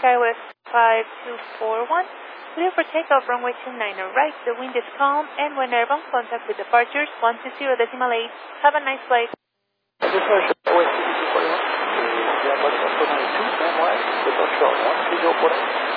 SkyWest 5241. Clear for takeoff, runway 29 right. The wind is calm, and when airborne contact with departures 120.8. Have a nice flight. This is SkyWest 5241. We are about to 2 and right. Departure 130.8.